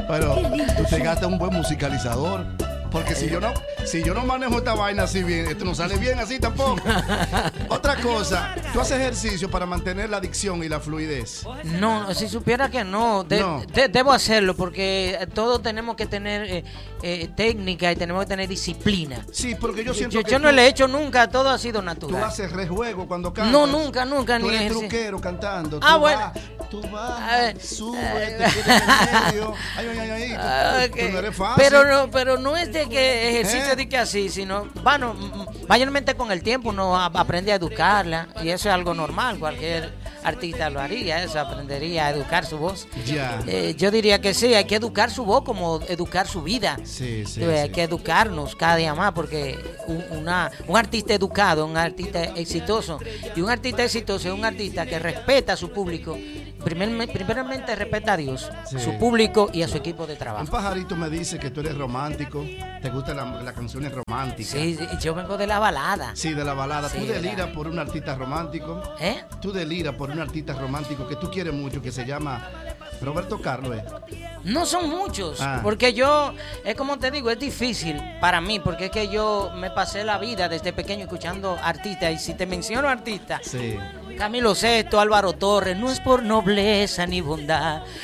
Pero tú te gastas un buen musicalizador. Porque si yo no manejo esta vaina así bien, esto no sale bien así tampoco. Otra cosa, tú haces ejercicio para mantener la adicción y la fluidez. No, si supiera que no, debo hacerlo porque todos tenemos que tener técnica y tenemos que tener disciplina. Sí, porque yo siento que yo no le he hecho nunca, todo ha sido natural. Tú haces rejuego cuando cantas. No, nunca. Tú ni eres ese- truquero cantando. Bueno. Tú vas, subes, te quieres en medio. Ay. Ok. Tú no eres fácil. Pero no es de que ejercicio de que así, sino, bueno, mayormente con el tiempo uno aprende a educarla y eso es algo normal, cualquier artista lo haría, eso, aprendería a educar su voz. Ya. Yo diría que sí, hay que educar su voz como educar su vida. Sí. Hay que educarnos cada día más porque un artista educado, un artista exitoso, y un artista exitoso es un artista que respeta a su público. Primeramente respeta a Dios, su público y a su equipo de Un trabajo. pajarito me dice que tú eres romántico, te gustan las canciones románticas. Sí, yo vengo de la balada. Sí, de la balada. Sí, Tú deliras por un artista romántico. ¿Eh? Tú deliras por un artista romántico que tú quieres mucho, que se llama Roberto Carlos. No son muchos, Ah. porque es como te digo, es difícil para mí, porque es que yo me pasé la vida desde pequeño escuchando artistas, y si te menciono artistas, Sí. Camilo Sesto, Álvaro Torres, no es por nobleza ni bondad,